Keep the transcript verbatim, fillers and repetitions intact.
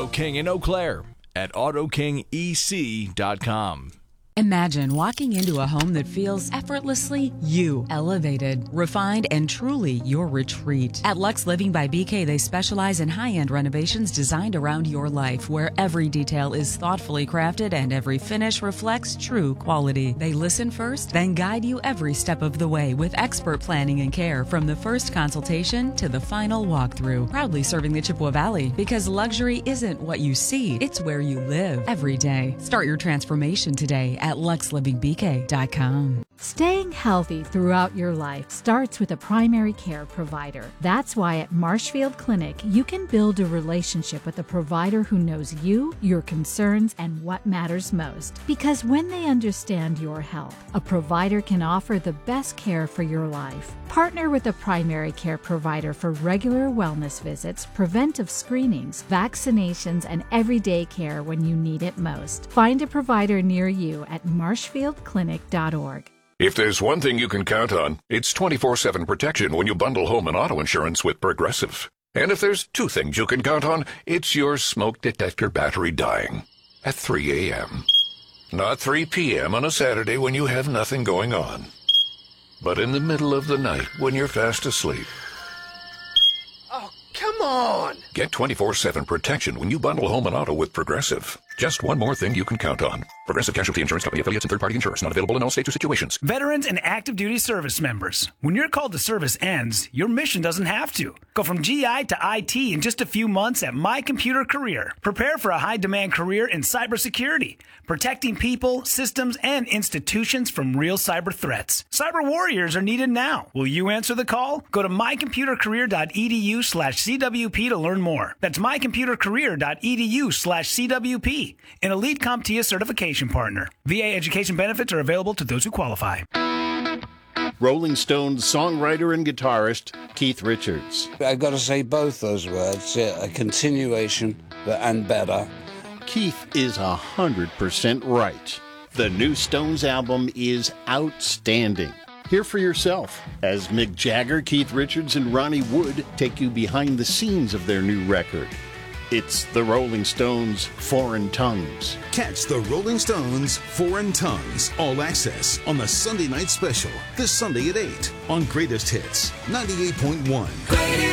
Auto King in Eau Claire at auto king e c dot com. Imagine walking into a home that feels effortlessly you, elevated, refined, and truly your retreat. At Lux Living by B K, they specialize in high-end renovations designed around your life, where every detail is thoughtfully crafted and every finish reflects true quality. They listen first, then guide you every step of the way with expert planning and care from the first consultation to the final walkthrough. Proudly serving the Chippewa Valley, because luxury isn't what you see, it's where you live every day. Start your transformation today at lux living b k dot com. Staying healthy throughout your life starts with a primary care provider. That's why at Marshfield Clinic, you can build a relationship with a provider who knows you, your concerns, and what matters most. Because when they understand your health, a provider can offer the best care for your life. Partner with a primary care provider for regular wellness visits, preventive screenings, vaccinations, and everyday care when you need it most. Find a provider near you at marshfield clinic dot org. If there's one thing you can count on, it's twenty-four seven protection when you bundle home and auto insurance with Progressive. And if there's two things you can count on, it's your smoke detector battery dying at three a.m. Not three p.m. on a Saturday when you have nothing going on, but in the middle of the night when you're fast asleep. Oh, come on! Get twenty-four seven protection when you bundle home and auto with Progressive. Just one more thing you can count on. Progressive Casualty Insurance Company, affiliates, and third-party insurers. Not available in all states or situations. Veterans and active duty service members. When your call to service ends, your mission doesn't have to. Go from G I to I T in just a few months at My Computer Career. Prepare for a high-demand career in cybersecurity, protecting people, systems, and institutions from real cyber threats. Cyber warriors are needed now. Will you answer the call? Go to my computer career dot e d u slash c w p to learn more. That's my computer career dot e d u slash c w p. An Elite CompTIA certification partner. V A education benefits are available to those who qualify. Rolling Stones songwriter and guitarist Keith Richards. I've got to say both those words, yeah, a continuation and better. Keith is one hundred percent right. The new Stones album is outstanding. Hear for yourself as Mick Jagger, Keith Richards, and Ronnie Wood take you behind the scenes of their new record. It's the Rolling Stones Foreign Tongues. Catch the Rolling Stones Foreign Tongues All Access on the Sunday Night Special this Sunday at eight on Greatest Hits ninety-eight point one.